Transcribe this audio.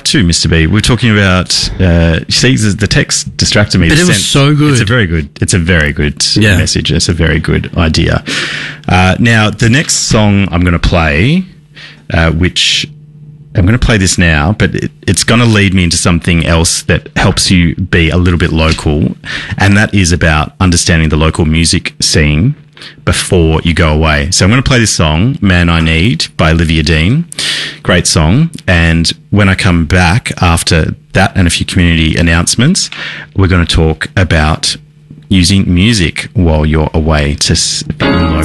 to, Mr. B? We're talking about, see, the text distracted me. But it was so good. It's a very good message. It's a very good idea. Now, the next song I'm going to play, which I'm going to play this now, but it's going to lead me into something else that helps you be a little bit local, and that is about understanding the local music scene before you go away. So I'm going to play this song, Man I Need, by Olivia Dean. Great song. And when I come back after that and a few community announcements, we're going to talk about using music while you're away to be local.